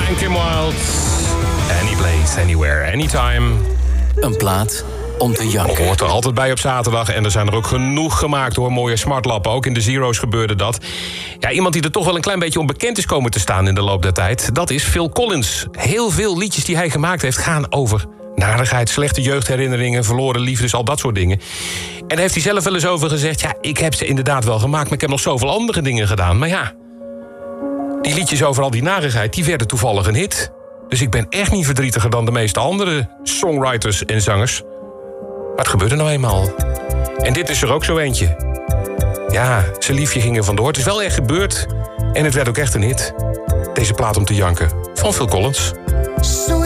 en Kim Wilde. Any place, anywhere, anytime. Een plaat om te janken. Hoort er altijd bij op zaterdag. En er zijn er ook genoeg gemaakt hoor. Mooie smartlappen. Ook in de Zero's gebeurde dat. Ja, iemand die er toch wel een klein beetje onbekend is komen te staan in de loop der tijd. Dat is Phil Collins. Heel veel liedjes die hij gemaakt heeft gaan over narigheid, slechte jeugdherinneringen, verloren liefdes, al dat soort dingen. En daar heeft hij zelf wel eens over gezegd. Ja, ik heb ze inderdaad wel gemaakt, maar ik heb nog zoveel andere dingen gedaan. Maar ja, die liedjes over al die narigheid, die werden toevallig een hit. Dus ik ben echt niet verdrietiger dan de meeste andere songwriters en zangers. Maar het gebeurde nou eenmaal. En dit is er ook zo eentje. Ja, zijn liefje ging er vandoor. Het is wel echt gebeurd. En het werd ook echt een hit. Deze plaat om te janken van Phil Collins.